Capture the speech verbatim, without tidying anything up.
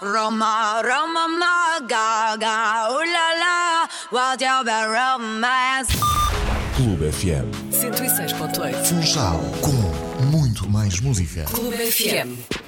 Roma, Roma, ma, gaga, ooh la la, what's your bad romance? Clube F M cento e seis ponto oito. Funchal com muito mais música. Clube F M.